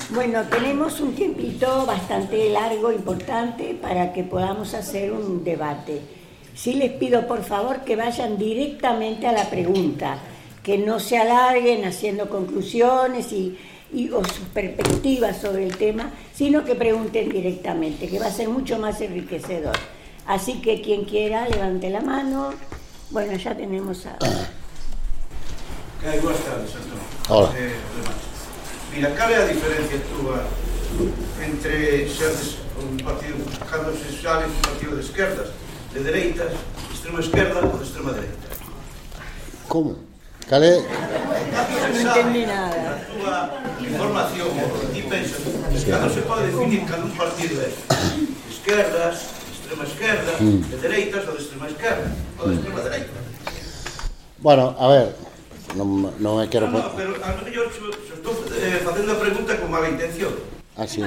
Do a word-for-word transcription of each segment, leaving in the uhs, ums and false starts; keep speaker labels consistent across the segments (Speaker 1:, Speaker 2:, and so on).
Speaker 1: Bueno, tenemos un tiempito bastante largo, importante, para que podamos hacer un debate. Sí les pido, por favor, que vayan directamente a la pregunta, que no se alarguen haciendo conclusiones y, y o sus perspectivas sobre el tema, sino que pregunten directamente, que va a ser mucho más enriquecedor. Así que quien quiera, levante la mano. Bueno, ya tenemos a...
Speaker 2: Eh, boas tardes, Antonio.
Speaker 3: Hola.
Speaker 2: Eh, Mira, cal é a diferencia túa entre seres un partido, cando se sale un partido de esquerdas, de dereitas, de extrema esquerda ou de extrema dereita?
Speaker 3: Como? Cal é?
Speaker 1: No entendí nada.
Speaker 2: A túa información, o que ti pensas, cando se pode definir cando un partido é de esquerdas, de extrema esquerda,
Speaker 3: mm.
Speaker 2: de dereitas ou de extrema esquerda, ou de extrema dereita?
Speaker 3: Bueno, a ver, non, non me quero...
Speaker 2: No, no, pero a mellor estou eh, facendo a pregunta con mala intención.
Speaker 3: Ah, sí.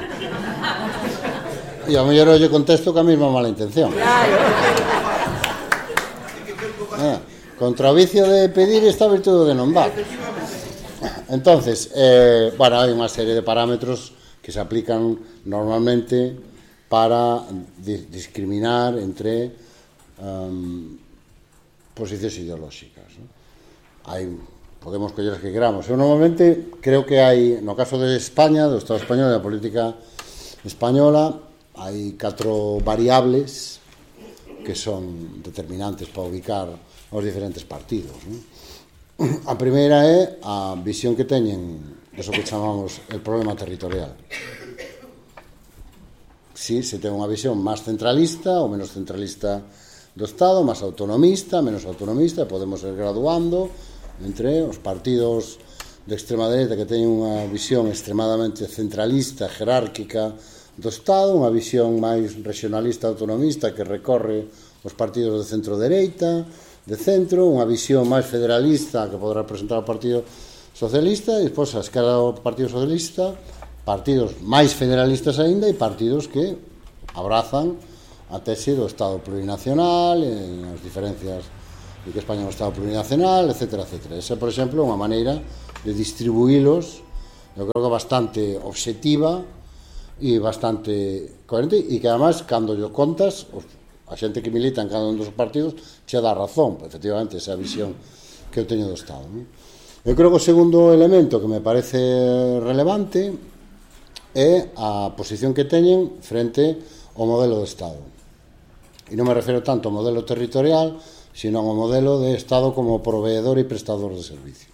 Speaker 3: E ao mellor eu contesto ca mesma mala intención.
Speaker 1: Claro.
Speaker 3: Ah, contra o vicio de pedir está a virtude de non dar. Entonces, eh, bueno, hai unha serie de parámetros que se aplican normalmente para di- discriminar entre um, posicións ideolóxicas, ¿no? Hai, podemos coller as que queramos. Eu normalmente creo que hai, no caso de España, do Estado español e da política española, hai catro variables que son determinantes para ubicar os diferentes partidos, ¿no? A primeira é a visión que teñen deso que chamamos el problema territorial. Si, se ten unha visión máis centralista ou menos centralista do Estado, máis autonomista, menos autonomista, podemos ir graduando entre os partidos de extrema dereita que teñen unha visión extremadamente centralista, jerárquica do Estado, unha visión máis regionalista, autonomista que recorre os partidos de centro-dereita, de centro, unha visión máis federalista que poderá representar o Partido Socialista, e despois a esquerda do Partido Socialista, partidos máis federalistas aínda e partidos que abrazan a tese do Estado plurinacional, en as diferencias de que España é un Estado plurinacional, etcétera, etcétera. Esa, por exemplo, é unha maneira de distribuílos, eu creo que bastante obxectiva e bastante coherente, e que, además, cando yo contas, a xente que milita en cada un dos partidos che dá razón, efectivamente, esa visión que eu teño do Estado, ¿no? Eu creo que o segundo elemento que me parece relevante é a posición que teñen frente ao modelo de Estado. E non me refiro tanto ao modelo territorial, sino ao modelo de Estado como proveedor e prestador de servicios.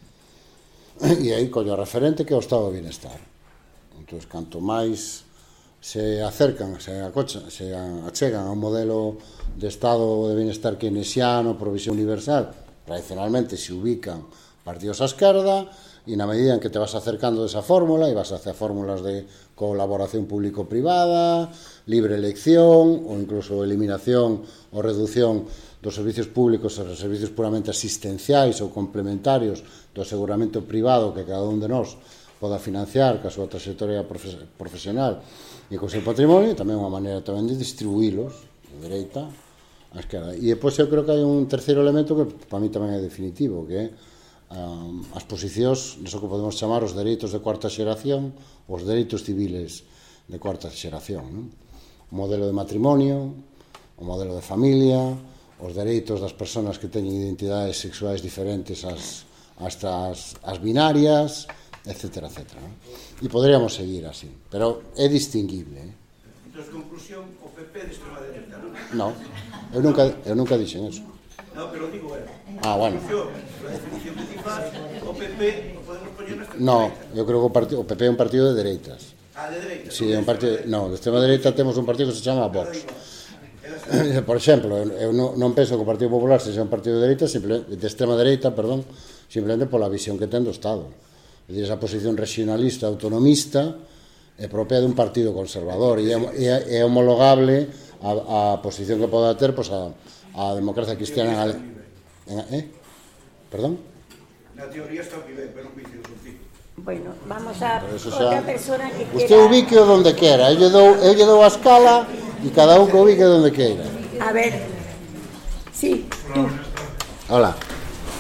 Speaker 3: E aí collo a referente que é o Estado de Bienestar. Entón, canto máis se acercan, se, acocha, se achegan a un modelo de Estado de Bienestar keynesiano, provisión universal, tradicionalmente se ubican partidos á esquerda, e na medida en que te vas acercando desa fórmula, e vas hacia fórmulas de colaboración público-privada, libre elección, ou incluso eliminación ou reducción dos servicios públicos e dos servicios puramente asistenciais ou complementarios do aseguramento privado que cada un de nós poda financiar ca súa trayectoria profesional e co seu patrimonio, tamén unha maneira tamén de distribuílos de dereita á esquerda. E depois eu creo que hai un terceiro elemento que para mí tamén é definitivo, que é um, as posicións deso que podemos chamar os dereitos de cuarta xeración, os dereitos civiles de cuarta xeración, non? O modelo de matrimonio, o modelo de familia, os dereitos das persoas que teñen identidades sexuais diferentes ás, hasta as, as binarias, etcétera, etcétera, ¿no? E poderíamos seguir así, pero é distinguible, eh?
Speaker 2: Entón, conclusión, o P P de extrema dereita, non?
Speaker 3: No, eu nunca, eu nunca dixen eso.
Speaker 2: No, pero digo, eh,
Speaker 3: Ah, bueno.
Speaker 2: a definición que ti faz, o P P o podemos poñer na extrema
Speaker 3: No,
Speaker 2: dereita.
Speaker 3: eu creo que o, partido, o P P é un partido de dereitas.
Speaker 2: Ah, de dereita.
Speaker 3: Sí, é un partido, no, de extrema dereita temos un partido que se chama Vox. Por exemplo, eu non, non penso que o Partido Popular sexa un partido de dereita, simple, de extrema dereita, perdón, simplemente pola visión que ten do Estado. É dicir, esa posición regionalista, autonomista, é propia dun partido conservador e é, é homologable a, a posición que poda ter pois, a, a democracia cristiana en, eh? Perdón?
Speaker 2: Na teoría está o nivel, pero non vicio do fin.
Speaker 1: Bueno, vamos a
Speaker 3: Eso
Speaker 1: otra
Speaker 3: xa...
Speaker 1: persona que
Speaker 3: Usted
Speaker 1: quiera...
Speaker 3: ubique donde quera, eu lle dou, eu lle dou a escala e cada un que ubique donde queira.
Speaker 1: A ver, sí, tú.
Speaker 3: Hola.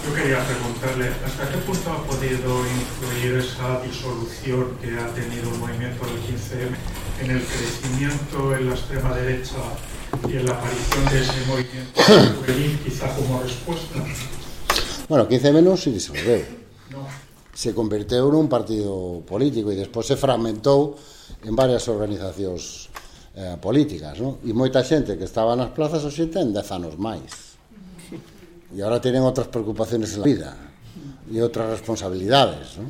Speaker 4: Yo quería preguntarle, ¿hasta qué punto ha podido influir esa disolución que ha tenido el movimiento del quince eme en el crecimiento en la extrema derecha y en la aparición de ese movimiento juvenil, quizá como respuesta?
Speaker 3: Bueno, quince eme non se disolveu.
Speaker 4: No.
Speaker 3: Se converteu nun partido político e despois se fragmentou en varias organizacións eh, políticas, non? E moita xente que estaba nas plazas hoxe ten dez anos máis. E agora tienen outras preocupaciones en la vida e outras responsabilidades, ¿no?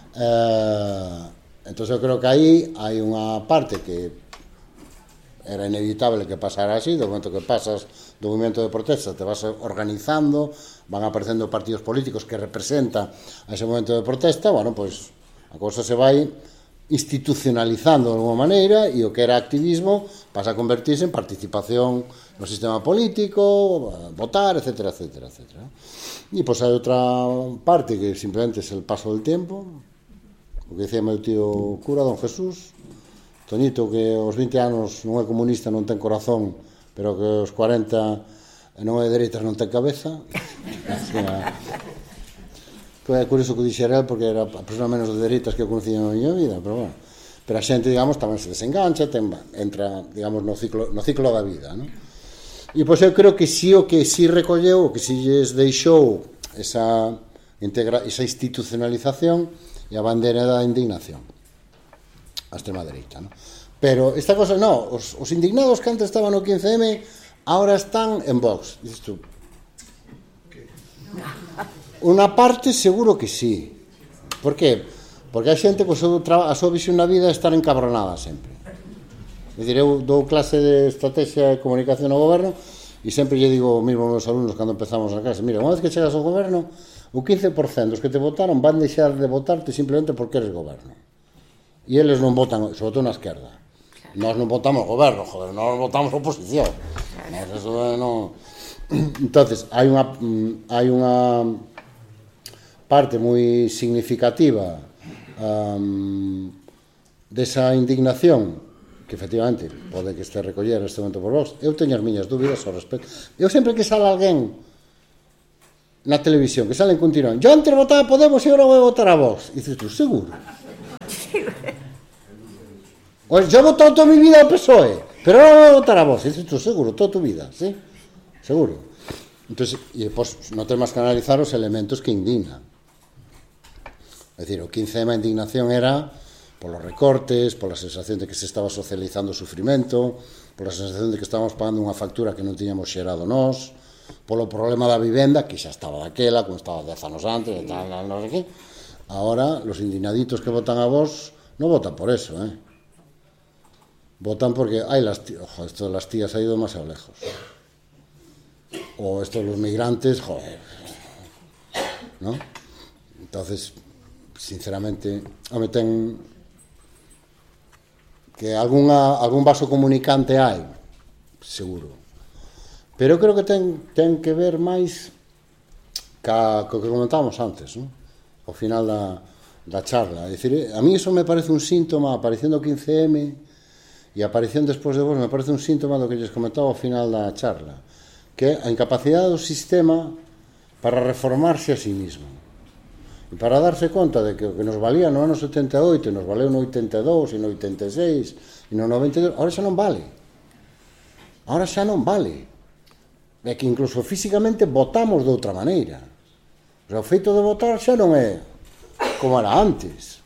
Speaker 3: Eh, entón eu creo que aí hai unha parte que era inevitable que pasara así. Do momento que pasas do movimento de protesta te vas organizando, van aparecendo partidos políticos que representan a ese momento de protesta, bueno, pois a cousa se vai institucionalizando de alguma maneira e o que era activismo pasa a convertirse en participación no sistema político, votar, etcétera, etcétera, etcétera. E pois hai outra parte que simplemente é el paso del tempo, o que dicía meu tío cura, don Jesús, Toñito, que aos vinte anos non é comunista, non ten corazón, pero que aos cuarenta non é de dereitas, non ten cabeza. É curioso que o dixera, porque era a persona menos de dereitas que eu conocía na miña vida, pero bueno, pero a xente, digamos, tamén se desengancha, ten, entra, digamos, no ciclo, no ciclo da vida, non? E pois eu creo que si o que si recolleu, o que si lles deixou esa, integra, esa institucionalización e a bandeira da indignación a extrema dereita, non? Pero esta cosa, no, os, os indignados que antes estaban no quince eme ahora están en Vox. Dices tú, unha parte seguro que sí. Por que? Porque a xente que a súa visión na vida é estar encabronada sempre. É dicir, eu dou clase de estrategia de comunicación ao goberno e sempre lle digo mesmo aos meus alumnos cando empezamos a clase: mira, unha vez que chegas ao goberno, o quince por cento dos que te votaron van deixar de votarte simplemente porque eres goberno. E eles non votan, sobre todo na esquerda. Nós non votamos goberno, joder, nós votamos oposición. Nós eso non... Entonces, hai unha hai unha parte moi significativa um, desa indignación que efectivamente pode que este recoller este momento por vos. Eu teño as miñas dúbidas ao respecto. Eu sempre que sale alguén na televisión, que sale en continuo, yo antes votaba a Podemos e agora vou votar a vos. E dices tú, seguro? O yo he votado toda mi vida ao P S O E, pero ahora vou votar a vos. E dices tú, seguro, toda tu vida, ¿sí? Seguro. Entonces, e depois non temos que analizar os elementos que indignan. É dicir, o quince eme a indignación era polos recortes, pola sensación de que se estaba socializando o sufrimento, pola sensación de que estábamos pagando unha factura que non tiñamos xerado nós, polo problema da vivenda, que xa estaba daquela, como estaba dez anos antes, e tal, non sei que. Ahora, los indignaditos que votan a vos non votan por eso, eh? Votan porque, ay, las tías, ojo, esto de las tías ha ido demasiado lejos. O esto de los migrantes, joder, ¿no? Entonces, sinceramente, home, ten que algunha, algún vaso comunicante hai, seguro. Pero eu creo que ten, ten que ver máis ca, co que comentábamos antes, ¿no? Ao final da, da charla. É dicir, a mí eso me parece un síntoma, a aparición do quince eme e a aparición despois de vos, me parece un síntoma do que lles comentaba ao final da charla, que é a incapacidade do sistema para reformarse a sí mismo. E para darse conta de que o que nos valía no ano setenta e oito, nos valeu no oitenta e dous, e no oitenta e seis, e no noventa e dous, ahora xa non vale. Ahora xa non vale. É que incluso físicamente votamos de outra maneira. O sea, o feito de votar xa non é como era antes.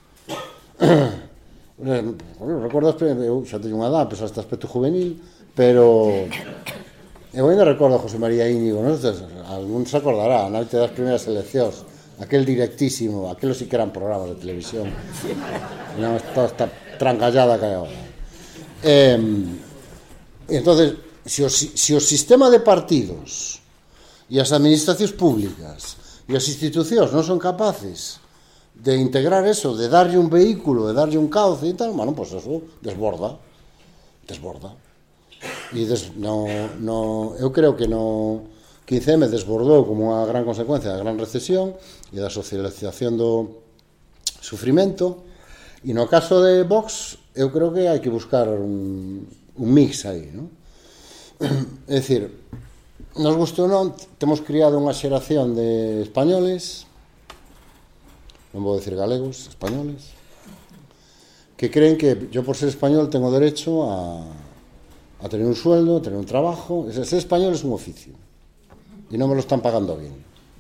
Speaker 3: Eu recordo, eu xa teño unha edad, pesar este aspecto juvenil, pero eu ainda recordo a José María Íñigo, non? Algún se acordará, na noite das primeiras eleccións, aquel directísimo, aqueles sí que eran programas de televisión, non toda esta trancallada que hai agora. Eh, entonces, se o, se o sistema de partidos e as administracións públicas e as institucións non son capaces de integrar eso, de darlle un vehículo, de darlle un cauce e tal, bueno, pues eso desborda, desborda. E des, no, no, eu creo que no quince eme desbordou como unha gran consecuencia da gran recesión e da socialización do sufrimento, e no caso de Vox eu creo que hai que buscar un, un mix aí, ¿no? É dicir, nos guste ou non, temos criado unha xeración de españoles, non vou decir galegos, españoles, que creen que yo por ser español tengo derecho a, a tener un sueldo, a tener un trabajo. Ser español es un oficio e non me lo están pagando bien.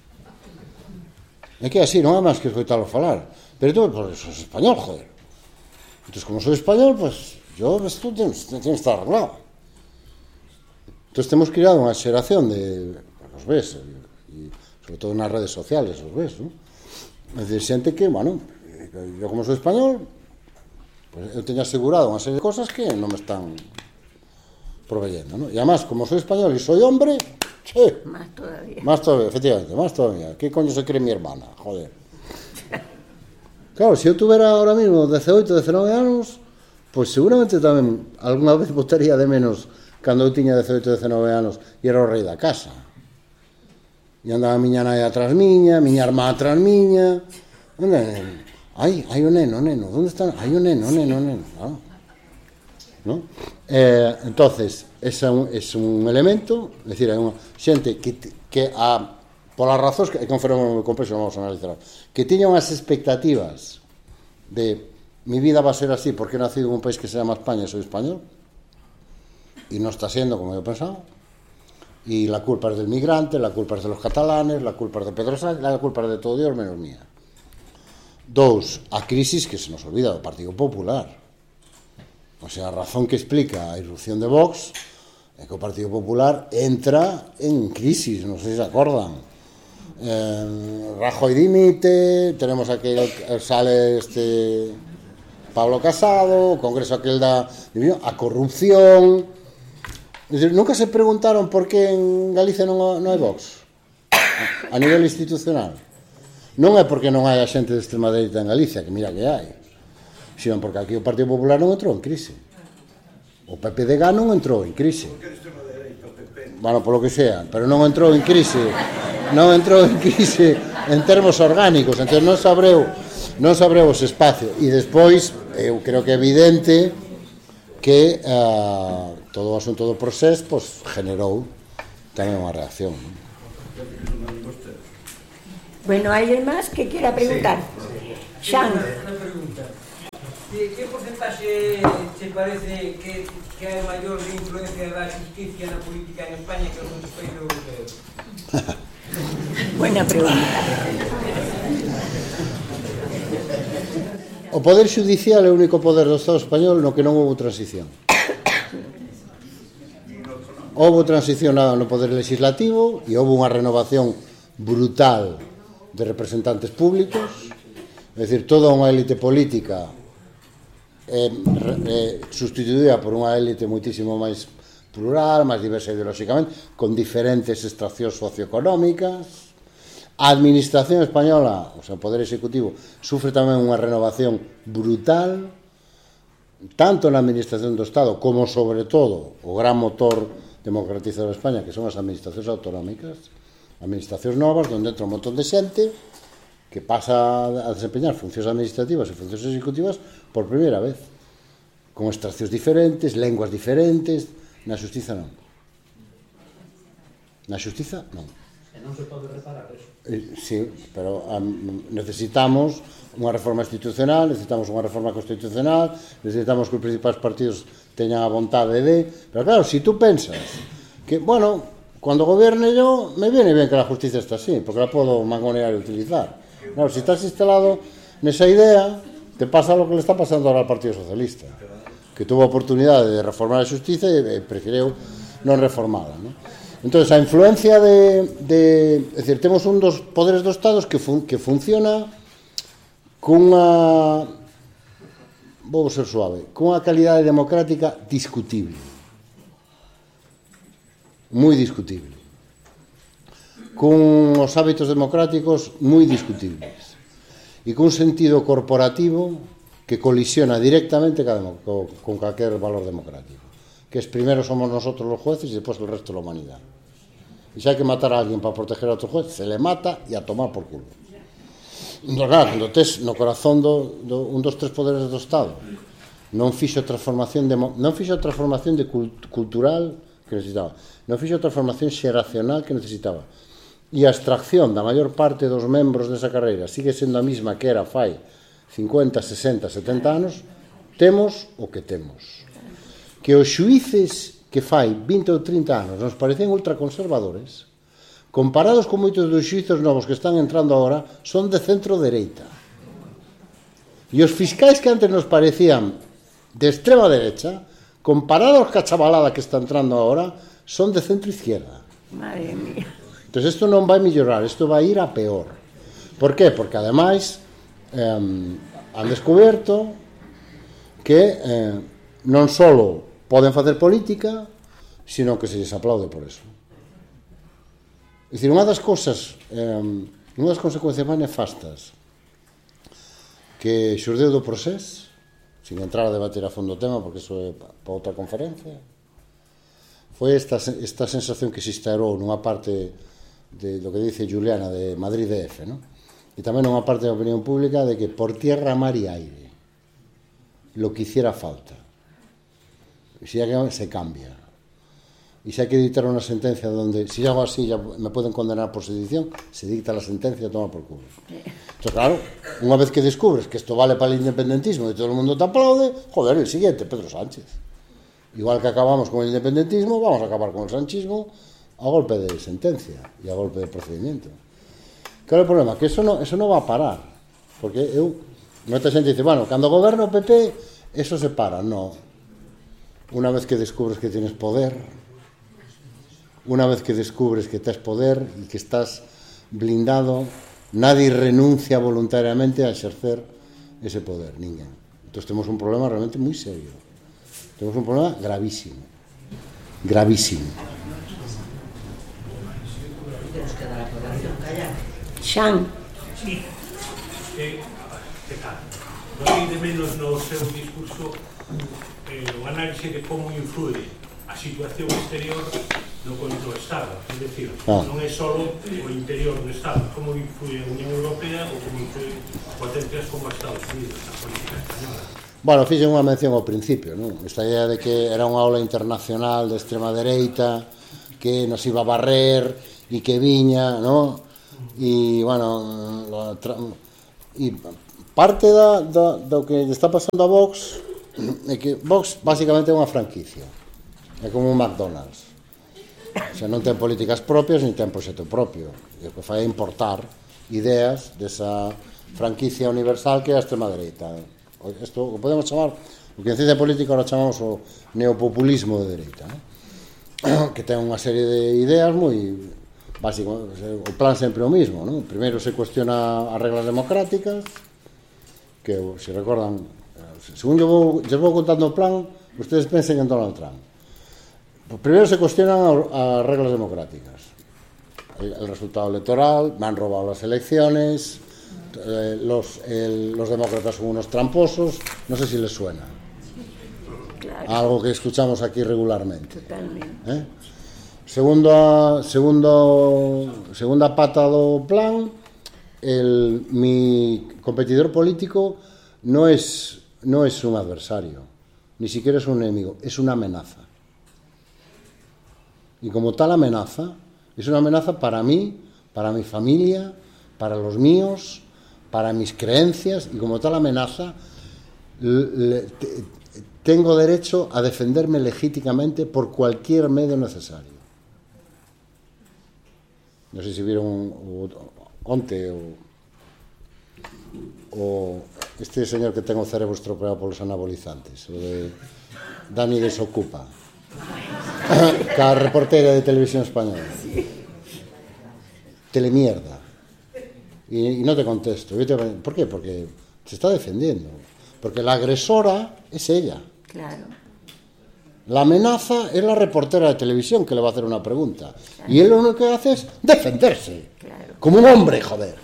Speaker 3: É que así, non é máis que escoitalo falar, pero tú, pues, sos español, joder. Entonces, como soy español, pues yo, esto tiene que estar arreglado. Entonces, hemos creado unha xeración de, os ves, e sobre todo nas redes sociales, os ves, ¿no? É dicir, xente que, bueno, yo como soy español, pues eu teño asegurado unha serie de cosas que non me están proveyendo, ¿no? E además, como soy español e soy hombre, che,
Speaker 1: más todavía.
Speaker 3: Más todavía, efectivamente, más todavía. ¿Qué coño se cree mi hermana? Joder. Claro, se eu tuviera ahora mismo dieciocho, diecinueve anos, pues seguramente tamén alguna vez votaría de menos cando eu tiña dieciocho, diecinueve anos e era o rei da casa. E andaba miña nai atrás miña, miña irmá atrás miña. Onde é neno? Ai, hai un neno, neno. Onde está? Hai un neno, neno, neno. Ah. ¿No? Eh, entonces, ese é un, es un elemento, é dicir, é unha xente que, que a, polas razóns que, que é un fenómeno moi complexo, non vamos a analizar, que tiña unhas expectativas de mi vida va a ser así porque he nacido en un país que se llama España e soy español, y no está siendo como yo pensaba, y la culpa es del migrante, la culpa es de los catalanes, la culpa es de Pedro Sánchez, la culpa es de todo Dios menos mía. Dos, a crisis que se nos olvida do Partido Popular. O sea, a razón que explica a irrupción de Vox é que o Partido Popular entra en crisis, non sei se se acordan. Eh, Rajoy dimite, tenemos aquel, sale este Pablo Casado, o Congreso aquel da a corrupción. Es decir, nunca se preguntaron por que en Galicia non, non hai Vox a nivel institucional. Non é porque non hai a xente de extrema dereita en Galicia, que mira que hai, sino porque aquí o Partido Popular non entrou en crise. O P P D G non entrou en crise. Bueno, polo que sea, pero non entrou en crise. Non entrou en crise en termos orgánicos, entón non sabreu, non sabreu os espacios. E despois, eu creo que é evidente que uh, todo o asunto do proceso pues, generou tamén unha reacción.
Speaker 1: Bueno, ¿alguien más que quiera preguntar? Sí. Xan.
Speaker 5: ¿Qué porcentaje te parece que, que hay mayor influencia de la justicia en la política en España que en otros países europeos?
Speaker 1: Buena pregunta.
Speaker 3: O poder xudicial é o único poder do Estado español no que non houve transición. Houve transición no poder legislativo e houve unha renovación brutal de representantes públicos, é dicir, toda unha élite política Eh, eh, sustituída por unha élite moitísimo máis plural, máis diversa ideolóxicamente, con diferentes extraccións socioeconómicas. A administración española, o sea, o poder executivo, sufre tamén unha renovación brutal, tanto na administración do Estado como, sobre todo, o gran motor democratizador de España, que son as administracións autonómicas, administracións novas, onde entra un montón de xente que pasa a desempeñar funcións administrativas e funcións ejecutivas por primeira vez, con extraccións diferentes, lenguas diferentes. Na xustiza non. Na xustiza non.
Speaker 5: E non se pode reparar eso.
Speaker 3: Eh, sí, pero um, necesitamos unha reforma institucional, necesitamos unha reforma constitucional, necesitamos que os principais partidos teñan a vontade de... Pero claro, si tú pensas que, bueno, cuando gobierne yo, me viene bien que la justicia esté así, porque la puedo mangonear e utilizar. Claro, si estás instalado nesa idea, te pasa lo que le está pasando ahora al Partido Socialista, que tuvo a oportunidade de reformar a xustiza e preferiu non reformala, ¿no? Entón, a influencia de, de... É dicir, temos un dos poderes do Estado que, fun, que funciona cunha... Vou ser suave, cunha calidade democrática discutible. Moi discutible. Cun os hábitos democráticos moi discutibles e cun sentido corporativo que colisiona directamente con, con calquer valor democrático, que es primero somos nosotros los jueces y después el resto de la humanidad. Y si hay que matar a alguien para proteger a otro juez, se le mata y a tomar por culo. Entón, claro, cando tes no corazón do, do, un dos tres poderes do Estado non fixo transformación de, non fixo transformación de cult, cultural que necesitaba. Non fixo a transformación xeracional que necesitaba. E a extracción da maior parte dos membros desa carreira sigue sendo a mesma que era fai cincuenta, sesenta, setenta anos. Temos o que temos. Que os xuíces que fai vinte ou trinta anos nos parecen ultraconservadores, comparados con moitos dos xuízos novos que están entrando agora, son de centro-dereita. E os fiscais que antes nos parecían de extrema derecha, comparados ca chavalada que está entrando agora, son de centro-izquierda.
Speaker 1: Madre mía.
Speaker 3: Entón, isto non vai mellorar, isto vai ir a peor. Por qué? Porque, ademais, eh, han descoberto que eh, non só poden facer política, sino que se les aplaude por eso. É dicir, unha das cousas, eh, unha das consecuencias máis nefastas que xurdeu do procés, sin entrar a debater a fondo o tema, porque iso é para outra conferencia, foi esta, esta sensación que se instaurou nunha parte de lo que dice Juliana de Madrid D F, ¿no? E tamén nunha parte da opinión pública de que por tierra, mar e aire lo que hiciera falta, si ya que se cambia, y si hay que dictar una sentencia donde si hago así ya me pueden condenar por sedición, se dicta la sentencia, toma por culo. Entonces, claro, unha vez que descubres que esto vale para el independentismo y todo el mundo te aplaude, joder, el siguiente, Pedro Sánchez. Igual que acabamos con el independentismo, vamos a acabar con el sanchismo a golpe de sentencia y a golpe de procedimiento. Claro, el problema que eso no, eso no va a parar, porque eu, moita xente dice, bueno, cando goberna o P P eso se para. No, una vez que descubres que tienes poder, una vez que descubres que tes poder y que estás blindado, nadie renuncia voluntariamente a exercer ese poder, ninguén. Entonces tenemos un problema realmente muy serio, tenemos un problema gravísimo, gravísimo.
Speaker 1: Xan.
Speaker 6: Sí, eh, que tal? Non de menos no seu discurso eh, o análise de como influe a situación exterior no conto do Estado, é dicir, ah. non é só o interior do Estado, como influe a Unión Europea ou como influe potencias como Estados Unidos, a política española.
Speaker 3: Bueno, fixe unha mención ao principio, non? Esta idea de que era unha ola internacional de extrema dereita que nos iba a barrer e que viña, non? E, bueno, e parte da, da, do que está pasando a Vox é que Vox basicamente é unha franquicia, é como un McDonald's. O sea, non ten políticas propias ni ten proxecto propio, e o que fai é importar ideas desa franquicia universal que é a extrema dereita. Isto o podemos chamar, o que en ciencia política ahora chamamos o neopopulismo de dereita, ¿no? Que ten unha serie de ideas moi básico, o plan sempre o mismo, ¿no? Primeiro se cuestiona as reglas democráticas, que se recordan, según yo vou, yo vou contando o plan, ustedes pensen en Donald Trump. Primeiro se cuestionan as reglas democráticas, el, el resultado electoral, me han robado las elecciones, eh, los, el, los demócratas son unos tramposos, no sé si les suena.
Speaker 1: Claro.
Speaker 3: Algo que escuchamos aquí regularmente.
Speaker 1: Totalmente.
Speaker 3: ¿Eh? Segunda, segundo, segunda pata do plan, el, mi competidor político no es, no es un adversario, ni siquiera es un enemigo, es una amenaza. Y como tal amenaza, es una amenaza para mí, para mi familia, para los míos, para mis creencias, y como tal amenaza, le, te, tengo derecho a defenderme legítimamente por cualquier medio necesario. No sé si vieron o, onte o, o este señor que ten o cerebro estropeado polos anabolizantes, o de Dani Desocupa, ca reportera de Televisión Española. Telemierda. Y, y no te contesto. ¿Por qué? Porque se está defendiendo. Porque la agresora es ella.
Speaker 1: Claro.
Speaker 3: La amenaza es la reportera de televisión que le va a hacer una pregunta. Claro. Y él lo único que hace es defenderse. Claro. Como un hombre, joder.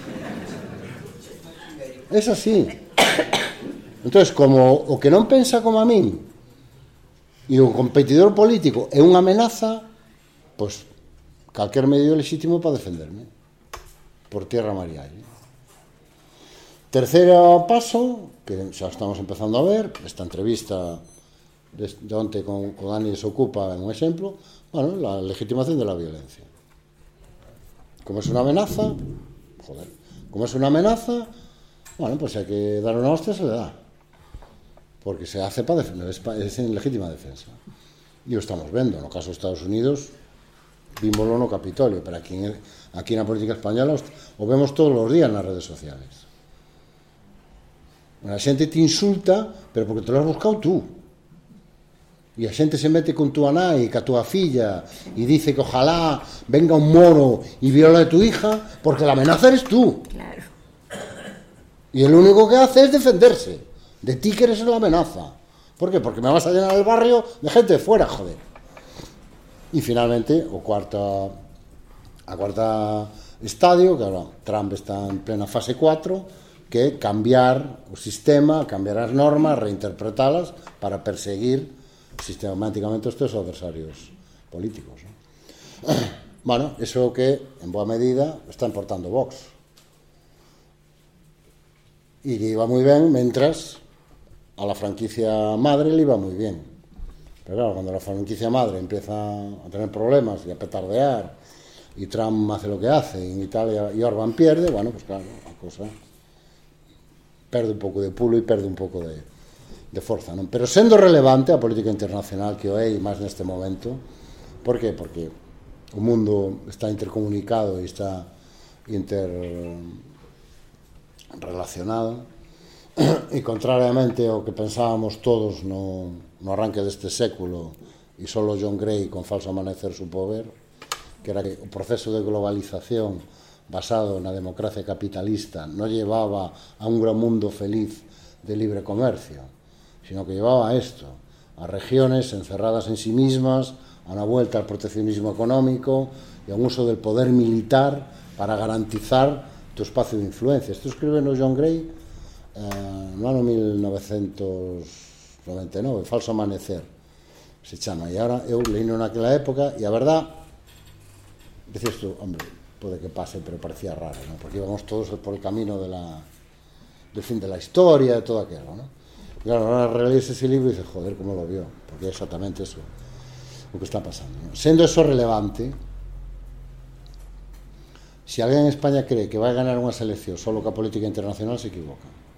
Speaker 3: Es así. Entonces, como o que non pensa como a min e o competidor político é unha amenaza, pois calquer medio legítimo para defenderme por tierra, mar e aire. Terceiro paso, que xa estamos empezando a ver, esta entrevista de, de onte con, con Dani Desocupa en un exemplo, bueno, la legitimación de la violencia. Como es una amenaza, joder, como es una amenaza, bueno, pues hay que dar una hostia, se le da. Porque se hace para defender, es en legítima defensa. E o estamos vendo, no caso dos Estados Unidos, vímoslo no Capitolio, pero aquí, en, aquí na política española o vemos todos os días nas redes sociales. A xente te insulta, pero porque te lo has buscado tú. E a xente se mete con tu nai, ca tua filla, e dice que ojalá venga un moro e viola a tu hija, porque la amenaza eres tú.
Speaker 1: Claro.
Speaker 3: Y el único que hace es defenderse de ti, que eres la amenaza. ¿Por qué? Porque me vas a llenar el barrio de gente de fuera, joder. Y finalmente, o cuarta a cuarta estadio, que ahora Trump está en plena fase cuatro, que é cambiar o sistema, cambiar as normas, reinterpretalas para perseguir sistemáticamente os teus adversarios políticos, ¿no? Bueno, eso que en boa medida está importando Vox. Y le iba muy bien, mientras a la franquicia madre le iba muy bien. Pero claro, cuando la franquicia madre empieza a tener problemas y a petardear, y Trump hace lo que hace, y en Italia y Orbán pierde, bueno, pues claro, la cosa perde un pouco de pulo e perde un pouco de, de forza, non? Pero sendo relevante a política internacional que o é, e máis neste momento, por que? Porque o mundo está intercomunicado e está interrelacionado, e contrariamente ao que pensábamos todos no, no arranque deste século, e solo John Gray con Falso Amanecer supo ver, que era que o proceso de globalización basado na democracia capitalista no llevaba a un gran mundo feliz de libre comercio, sino que llevaba a esto, a regiones encerradas en sí mismas, a una vuelta al proteccionismo económico y a un uso del poder militar para garantizar tu espacio de influencia. Esto escribe no John Gray eh, no ano mil novecentos noventa e nove, Falso Amanecer se chama, e agora eu leíno naquela época e a verdad, dices tú, hombre, puede que pase, pero parecía raro, ¿no? Porque íbamos todos por el camino de la, del fin de la historia, de todo aquello, ¿no? Y claro, ahora relees ese libro y dices, joder, ¿cómo lo vio? Porque es exactamente eso lo que está pasando, ¿no? Siendo eso relevante, si alguien en España cree que va a ganar unha selección solo ca política internacional, se equivoca.